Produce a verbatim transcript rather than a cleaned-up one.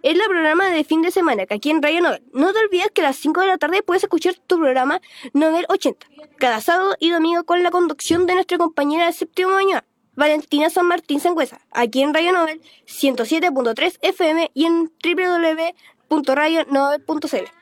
Es la programa de fin de semana que aquí en Radio Nobel. No te olvides que a las cinco de la tarde puedes escuchar tu programa Nobel ochenta, cada sábado y domingo con la conducción de nuestra compañera de séptimo año, Valentina San Martín Sangüesa, aquí en Radio Nobel ciento siete punto tres F M y en w w w punto radio nobel punto c l.